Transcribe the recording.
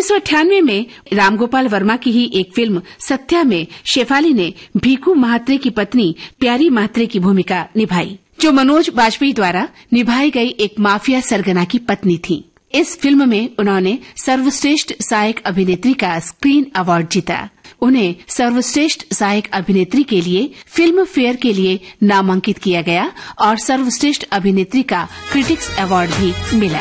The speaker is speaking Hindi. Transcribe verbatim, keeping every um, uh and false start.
उन्नीस सौ अट्ठानवे में रामगोपाल वर्मा की ही एक फिल्म सत्या में शेफाली ने भीखू महात्रे की पत्नी प्यारी महात्रे की भूमिका निभाई, जो मनोज वाजपेयी द्वारा निभाई गई एक माफिया सरगना की पत्नी थी। इस फिल्म में उन्होंने सर्वश्रेष्ठ सहायक अभिनेत्री का स्क्रीन अवार्ड जीता। उन्हें सर्वश्रेष्ठ सहायक अभिनेत्री के लिए फिल्म फेयर के लिए नामांकित किया गया और सर्वश्रेष्ठ अभिनेत्री का क्रिटिक्स अवार्ड भी मिला।